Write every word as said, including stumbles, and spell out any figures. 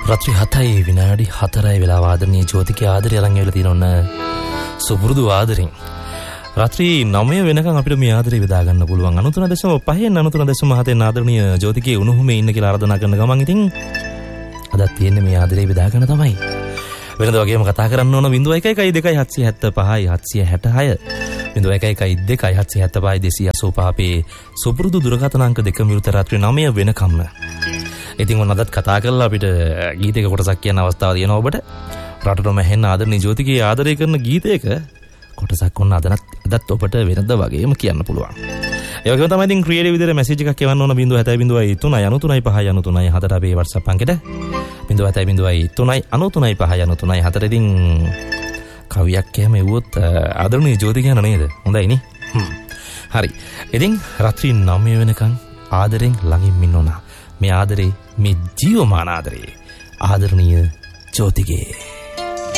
රාත්‍රී හතයි විනාඩි හතරයි වෙලාව ආදරණීය ජෝතිකේ ආදරය ළඟ වෙලා තියෙන ඔන්න සුපුරුදු ආදරෙන් රාත්‍රී නවය වෙනකන් අපිට මේ ආදරය බෙදා ගන්න පුළුවන්. අනූ තුන දශම පහෙන් අනූ තුන දශම හතෙන් ආදරණීය ජෝතිකේ උණුහුමේ ඉන්න කියලා ආරාධනා කරන ගමන් ඉතින් අදත් තියෙන්නේ මේ ආදරය බෙදා ගන්න තමයි. වෙනද වගේම කතා කරන්න ඕන බිංදුව එකයි එකයි දෙකයි හත්සිය හැත්තෑපහයි හත්සිය හැටහය බිංදුව එකයි එකයි දෙකයි හත්සිය හැත්තෑපහයි දෙසිය අසූපහ අපේ සුපුරුදු දුරකථන අංක දෙක විරුද්ධ රාත්‍රී නවය වෙනකම්ම. ඉතින් ඔන්න අදත් කතා කරලා අපිට ගීතයක කොටසක් කියන අවස්ථාව තියෙනවා ඔබට. රටටම ඇහෙන්න ආදරණීය ජෝතිකේ ආදරය කරන ගීතයක කොටසක් ඔන්න අදත් අදත් ඔබට වෙනද වගේම කියන්න පුළුවන්. ඒ වගේම තමයි ඉතින් ක්‍රියේටිව් විදිහට මැසේජ් එකක් එවන්න ඕන බිංදුව හතයි බිංදුවයි තුනයි අනූ තුනයි පහයි අනූ තුනයි හතර අපේ WhatsApp අංකෙට. බිංදුව හතයි බිංදුවයි තුනයි අනූ තුනයි පහයි අනූ තුනයි හතර. ඉතින් කවියක් එහෙම එවුවොත් ආදරණීය ජෝතිකේ යන නේද? හොඳයි නේ. හ්ම්. හරි. ඉතින් රාත්‍රී නවය වෙනකන් ආදරෙන් ළඟින් ඉන්න ඕන. මේ ආදරේ මේ ජීවමාන ආදරේ ආදරණීය ජෝතිකේ